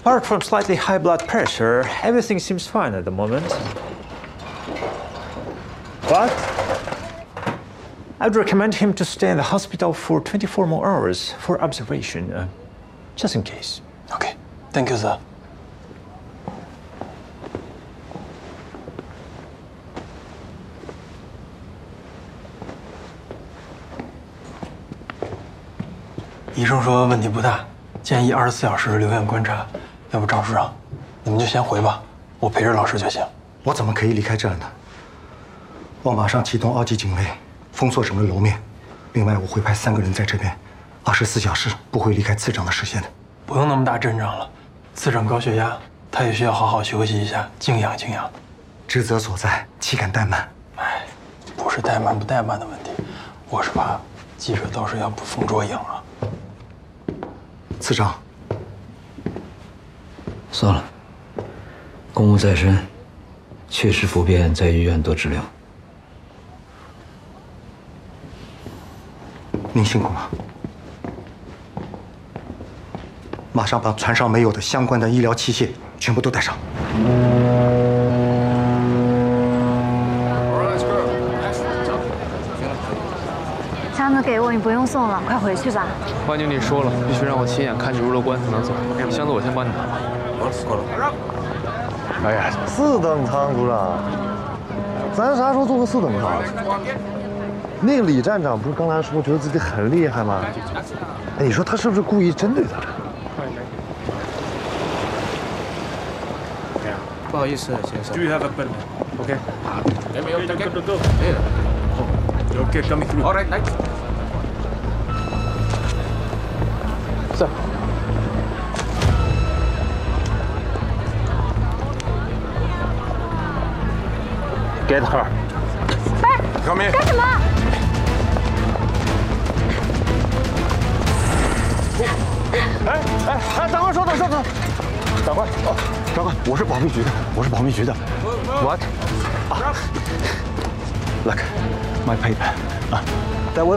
Apart from slightly high blood pressure, everything seems fine at the moment. But I'd recommend him to stay in the hospital for 24 more hours for observation, just in case. Okay, thank you, sir. 医生说问题不大，建议24小时留院观察。要不张处长，你们就先回吧，我陪着老师就行。 我怎么可以离开这儿呢？我马上启动2级警卫，封锁整个楼面。另外，我会派3个人在这边，24小时不会离开次长的视线的。 不用那么大阵仗了，次长高血压，他也需要好好休息一下，静养静养。 职责所在，岂敢怠慢？ 哎，不是怠慢不怠慢的问题，我是怕记者到时要捕风捉影啊。 次长， 算了，公务在身，确实服便在医院多治疗。 您辛苦了。马上把船上没有的相关的医疗器械全部都带上。 箱子给我，你不用送了，快回去吧。 万经理说了，必须让我亲眼看你入了关才能走。箱子我先帮你拿。 哎呀，4等舱组长，咱啥时候坐过4等舱？那个李站长不是刚才说觉得自己很厉害吗？哎，你说他是不是故意针对他？ 不好意思，先生。 Do you have a pen? Okay. Let me open the door. Yeah. Okay, coming through. All right, nice. Sir. Get her. 干什么？ 哎，长官稍等，长官，长官，我是保密局的，What？ Look, my paper. 在问。